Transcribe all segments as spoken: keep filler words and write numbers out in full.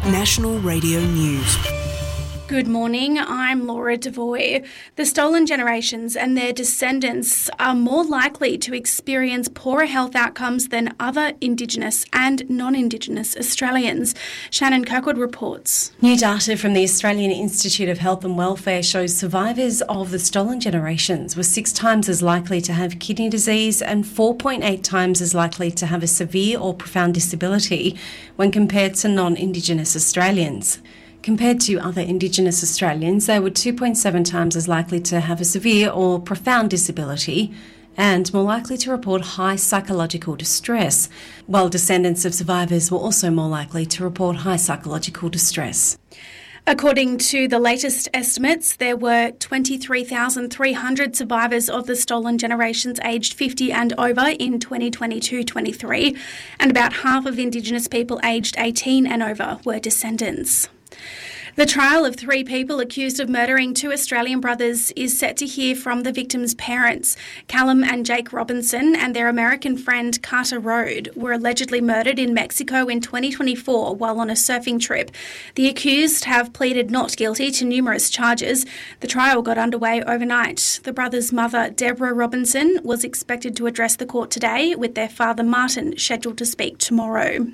National Radio News. Good morning, I'm Laura Devoy. The stolen generations and their descendants are more likely to experience poorer health outcomes than other Indigenous and non-Indigenous Australians. Shannon Kirkwood reports. New data from the Australian Institute of Health and Welfare shows survivors of the stolen generations were six times as likely to have kidney disease and four point eight times as likely to have a severe or profound disability when compared to non-Indigenous Australians. Compared to other Indigenous Australians, they were two point seven times as likely to have a severe or profound disability and more likely to report high psychological distress, while descendants of survivors were also more likely to report high psychological distress. According to the latest estimates, there were twenty-three thousand three hundred survivors of the stolen generations aged fifty and over in twenty twenty-two twenty-three, and about half of Indigenous people aged eighteen and over were descendants. The trial of three people accused of murdering two Australian brothers is set to hear from the victims' parents. Callum and Jake Robinson and their American friend Carter Road were allegedly murdered in Mexico in twenty twenty-four while on a surfing trip. The accused have pleaded not guilty to numerous charges. The trial got underway overnight. The brothers' mother, Deborah Robinson, was expected to address the court today, with their father, Martin, scheduled to speak tomorrow.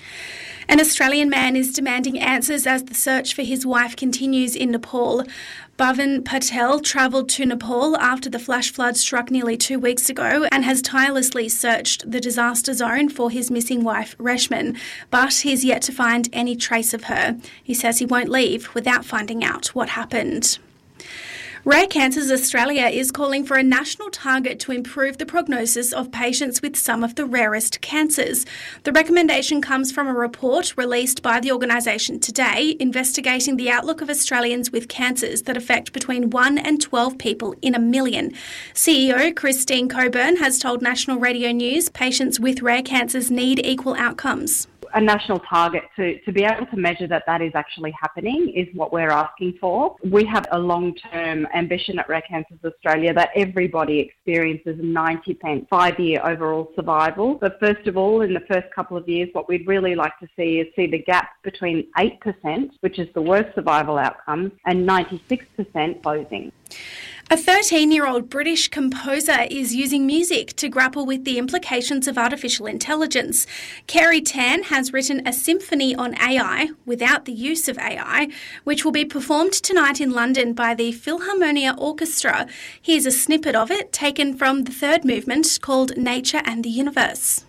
An Australian man is demanding answers as the search for his wife continues in Nepal. Bhavan Patel travelled to Nepal after the flash flood struck nearly two weeks ago and has tirelessly searched the disaster zone for his missing wife, Reshman, but he's yet to find any trace of her. He says he won't leave without finding out what happened. Rare Cancers Australia is calling for a national target to improve the prognosis of patients with some of the rarest cancers. The recommendation comes from a report released by the organisation today investigating the outlook of Australians with cancers that affect between one and twelve people in a million. C E O Christine Coburn has told National Radio News patients with rare cancers need equal outcomes. A national target to, to be able to measure that that is actually happening is what we're asking for. We have a long-term ambition at Rare Cancers Australia that everybody experiences a ninety percent five-year overall survival. But first of all, in the first couple of years, what we'd really like to see is see the gap between eight percent, which is the worst survival outcome, and ninety-six percent closing. A thirteen-year-old British composer is using music to grapple with the implications of artificial intelligence. Kerry Tan has written a symphony on A I without the use of A I, which will be performed tonight in London by the Philharmonia Orchestra. Here's a snippet of it taken from the third movement called Nature and the Universe.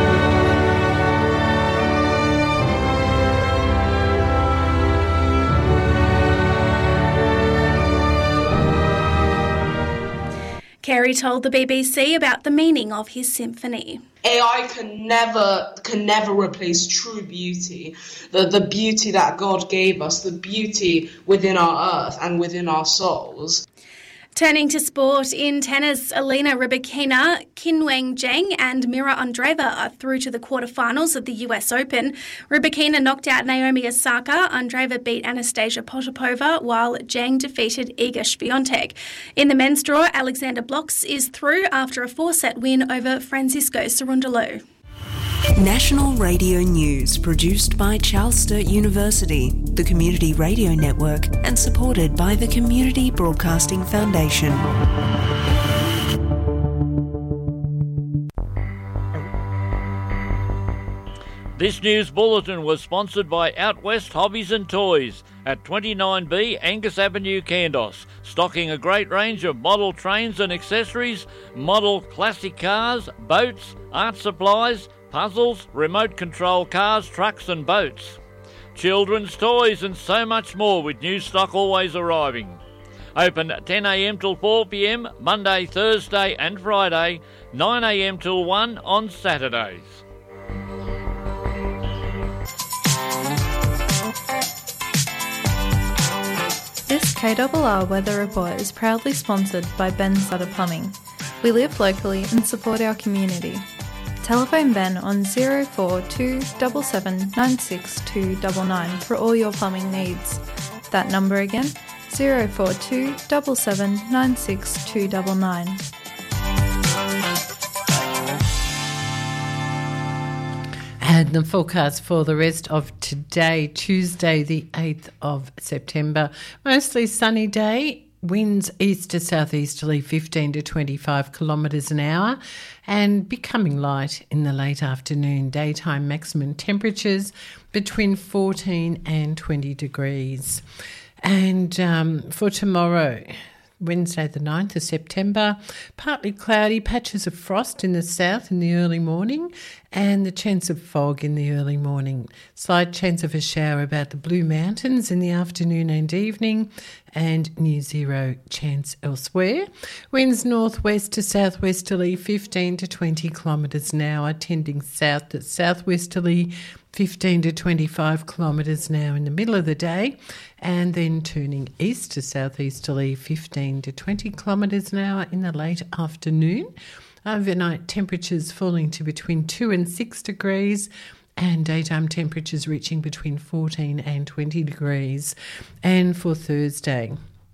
Kerry told the B B C about the meaning of his symphony. A I can never can never replace true beauty, the, the beauty that God gave us, the beauty within our earth and within our souls. Turning to sport, in tennis, Elena Rybakina, Qinwen Zheng and Mira Andreeva are through to the quarterfinals of the U S Open. Rybakina knocked out Naomi Osaka, Andreeva beat Anastasia Potapova, while Zheng defeated Iga Swiatek. In the men's draw, Alexander Blocks is through after a four-set win over Francisco Cerundolo. National Radio News, produced by Charles Sturt University, the Community Radio Network, and supported by the Community Broadcasting Foundation. This news bulletin was sponsored by Out West Hobbies and Toys at twenty-nine B Angus Avenue, Kandos, stocking a great range of model trains and accessories, model classic cars, boats, art supplies, puzzles, remote control cars, trucks and boats, children's toys and so much more, with new stock always arriving. Open ten a m till four p m Monday, Thursday and Friday, nine a m till one on Saturdays. This K R R Weather Report is proudly sponsored by Ben Sutter Plumbing. We live locally and support our community. Telephone Ben on zero four two seven seven nine six two nine nine for all your plumbing needs. That number again, zero four two seven seven nine six two nine nine. And the forecast for the rest of today, Tuesday the eighth of September, mostly sunny day, winds east to southeasterly fifteen to twenty-five kilometres an hour, and becoming light in the late afternoon. Daytime maximum temperatures between fourteen and twenty degrees. And um, for tomorrow, Wednesday the ninth of September, partly cloudy, patches of frost in the south in the early morning and the chance of fog in the early morning. Slight chance of a shower about the Blue Mountains in the afternoon and evening, and near zero chance elsewhere. Winds northwest to southwesterly fifteen to twenty kilometres an hour, tending south to southwesterly fifteen to twenty-five kilometres an hour in the middle of the day, and then turning east to southeasterly fifteen to twenty kilometres an hour in the late afternoon. Overnight temperatures falling to between two and six degrees, and daytime temperatures reaching between fourteen and twenty degrees. And for Thursday,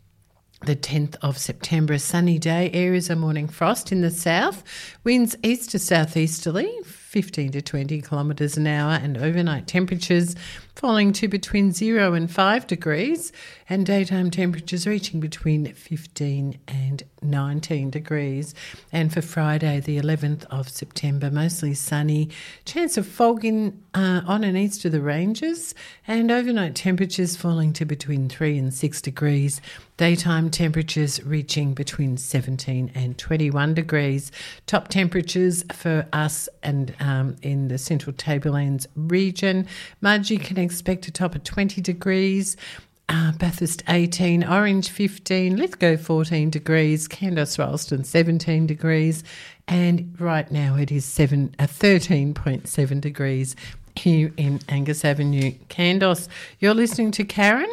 the tenth of September, a sunny day, areas of morning frost in the south, winds east to southeasterly, fifteen to twenty kilometres an hour, and overnight temperatures falling to between zero and five degrees, and daytime temperatures reaching between fifteen and nineteen degrees. And for Friday, the eleventh of September, mostly sunny, chance of fog in, uh, on and east of the ranges, and overnight temperatures falling to between three and six degrees. Daytime temperatures reaching between seventeen and twenty-one degrees. Top temperatures for us and um, in the Central Tablelands region. Mudgee can expect a top of twenty degrees. Uh, Bathurst eighteen, Orange fifteen, Lithgow fourteen degrees, Kandos Ralston seventeen degrees, and right now it is seven, uh, thirteen point seven degrees here in Angus Avenue, Kandos. You're listening to Karen.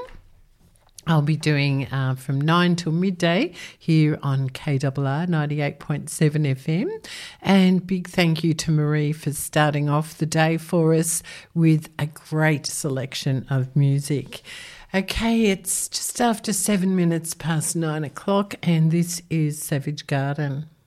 I'll be doing uh, from nine till midday here on K R R ninety-eight point seven F M. And big thank you to Marie for starting off the day for us with a great selection of music. Okay, it's just after seven minutes past nine o'clock, and this is Savage Garden.